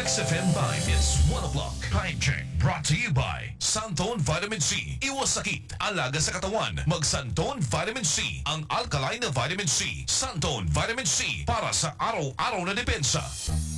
XFM Vibe is 1 o'clock. Time check. Brought to you by Santon Vitamin C. Iwas sakit, alaga sa katawan. Mag Santon Vitamin C. Ang alkaline na vitamin C. Santon Vitamin C para sa araw-araw na depensa.